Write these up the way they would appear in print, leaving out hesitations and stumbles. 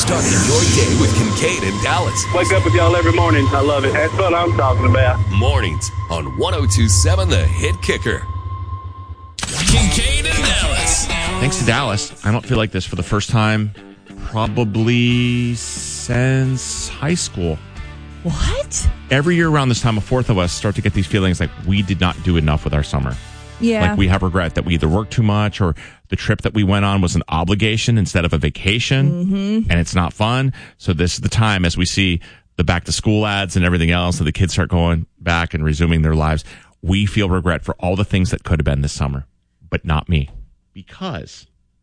Starting your day with Kincaid and Dallas. Wake up with y'all every morning. I love it. That's what I'm talking about. Mornings on 102.7 The Hit Kicker. Kincaid and Dallas. Thanks to Dallas, I don't feel like this for the first time probably since high school. What? Every year around this time, a fourth of us start to get these feelings like we did not do enough with our summer. Yeah. Like we have regret that we either worked too much or the trip that we went on was an obligation instead of a vacation, and it's not fun. So this is the time as we see the back to school ads and everything else, and the kids start going back and resuming their lives. We feel regret for all the things that could have been this summer, but not me. Because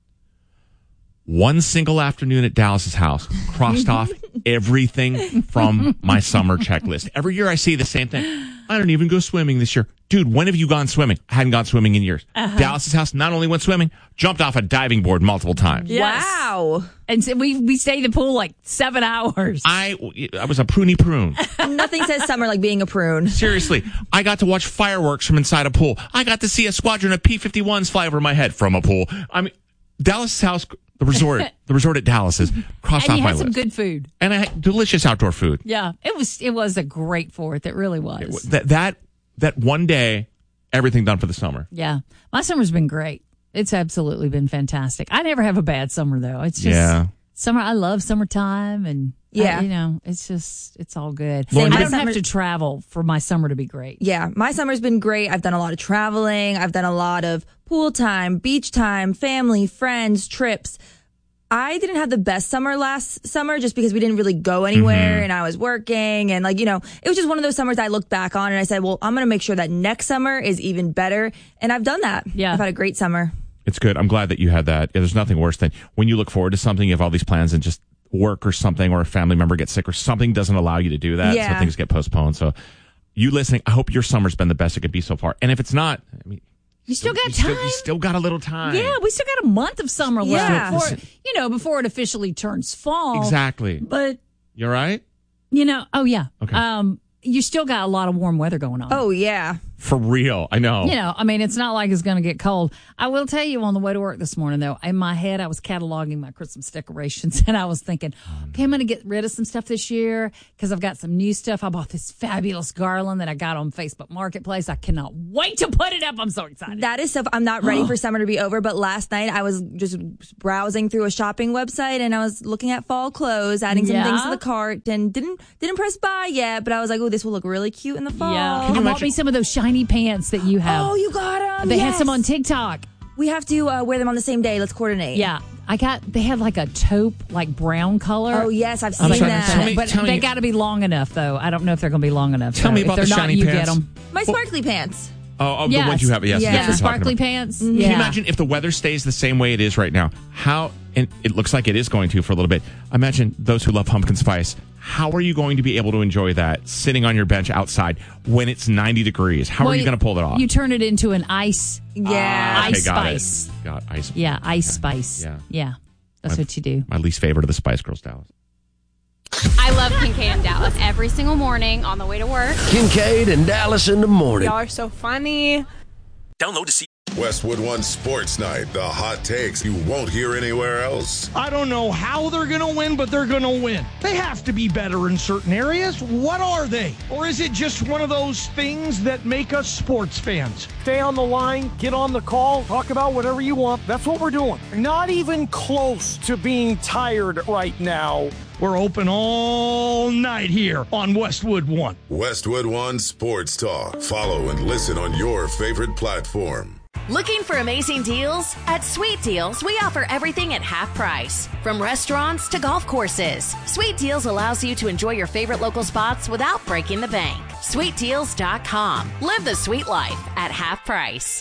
one single afternoon at Dallas's house crossed off everything from my summer checklist. Every year I see the same thing. I don't even go swimming this year. Dude, when have you gone swimming? I hadn't gone swimming in years. Dallas's house not only went swimming, jumped off a diving board multiple times. Yes. Wow. And so we stayed in the pool like 7 hours. I was a pruny prune. Nothing says summer like being a prune. Seriously, I got to watch fireworks from inside a pool. I got to see a squadron of P-51s fly over my head from a pool. I mean, Dallas's house, the resort at Dallas is crossed and off you my had some list. good food. And I had delicious outdoor food. Yeah. It was a great fourth. It really was. That one day, everything done for the summer. Yeah. My summer's been great. It's absolutely been fantastic. I never have a bad summer, though. It's just summer. I love summertime. And, it's all good. Same. I don't have to travel for my summer to be great. Yeah, my summer's been great. I've done a lot of traveling. I've done a lot of pool time, beach time, family, friends, trips. I didn't have the best summer last summer just because we didn't really go anywhere and I was working and it was just one of those summers I looked back on and I said, well, I'm going to make sure that next summer is even better. And I've done that. Yeah. I've had a great summer. It's good. I'm glad that you had that. There's nothing worse than when you look forward to something, you have all these plans and just work or something or a family member gets sick or something doesn't allow you to do that. Yeah. So things get postponed. So you listening, I hope your summer's been the best it could be so far. And if it's not, I mean, You still got time. You still got a little time. Yeah, we still got a month of summer Yeah. left before it officially turns fall. Exactly. But You all right? oh yeah. Okay. You still got a lot of warm weather going on. Oh, yeah. For real. I know. It's not like it's going to get cold. I will tell you on the way to work this morning, though, in my head, I was cataloging my Christmas decorations and I was thinking, okay, I'm going to get rid of some stuff this year because I've got some new stuff. I bought this fabulous garland that I got on Facebook Marketplace. I cannot wait to put it up. I'm so excited. That is I'm not ready for summer to be over, but last night I was just browsing through a shopping website and I was looking at fall clothes, adding some things to the cart and didn't press buy yet, but I was like, oh, this will look really cute in the fall. Yeah. I bought me some of those shiny pants that you have. Oh, you got them. They had some on TikTok. We have to wear them on the same day. Let's coordinate. Yeah. They had like a taupe, like brown color. Oh, yes. I've seen that. But they got to be long enough, though. I don't know if they're going to be long enough. Tell me about the shiny you pants. Get them. My sparkly pants. Oh, the ones you have. Yes. Yeah. That's what The we're talking sparkly about. pants. Can you imagine if the weather stays the same way it is right now? And it looks like it is going to for a little bit. Imagine those who love pumpkin spice. How are you going to be able to enjoy that sitting on your bench outside when it's 90 degrees? How are you going to pull it off? You turn it into an ice. Yeah. Ice got spice. It. Got ice. Yeah, ice spice. Yeah. That's what you do. My least favorite of the Spice Girls, Dallas. I love Kincaid and Dallas every single morning on the way to work. Kincaid and Dallas in the morning. Y'all are so funny. Download to see Westwood One Sports Night. The hot takes you won't hear anywhere else. I don't know how they're going to win, but they're going to win. They have to be better in certain areas. What are they? Or is it just one of those things that make us sports fans? Stay on the line, get on the call, talk about whatever you want. That's what we're doing. Not even close to being tired right now. We're open all night here on Westwood One. Westwood One Sports Talk. Follow and listen on your favorite platform. Looking for amazing deals? At Sweet Deals, we offer everything at half price. From restaurants to golf courses, Sweet Deals allows you to enjoy your favorite local spots without breaking the bank. SweetDeals.com. Live the sweet life at half price.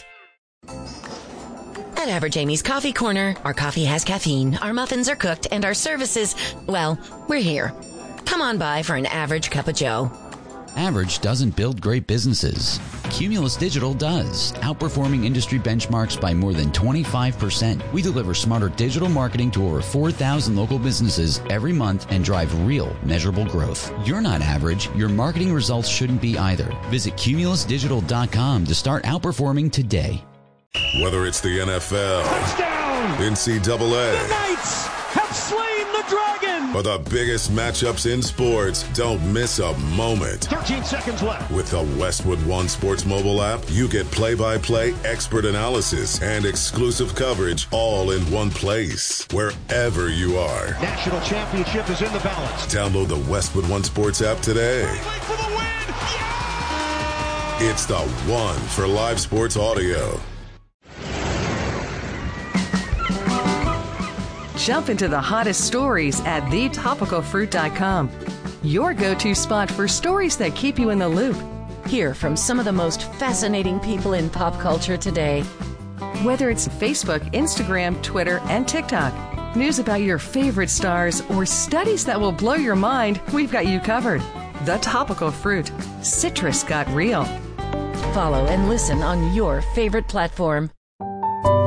At Average Amy's Coffee Corner, our coffee has caffeine, our muffins are cooked, and our services, well, we're here. Come on by for an average cup of joe. Average doesn't build great businesses. Cumulus Digital does, outperforming industry benchmarks by more than 25%. We deliver smarter digital marketing to over 4,000 local businesses every month and drive real, measurable growth. You're not average. Your marketing results shouldn't be either. Visit cumulusdigital.com to start outperforming today. Whether it's the NFL, Touchdown! NCAA, The Knights have slain the dragon! For the biggest matchups in sports, don't miss a moment. 13 seconds left. With the Westwood One Sports mobile app, you get play-by-play expert analysis and exclusive coverage all in one place, wherever you are. National championship is in the balance. Download the Westwood One Sports app today. For the win! Yeah! It's the one for live sports audio. Jump into the hottest stories at thetopicalfruit.com. Your go-to spot for stories that keep you in the loop. Hear from some of the most fascinating people in pop culture today. Whether it's Facebook, Instagram, Twitter, and TikTok, news about your favorite stars, or studies that will blow your mind, we've got you covered. The Topical Fruit. Citrus got real. Follow and listen on your favorite platform.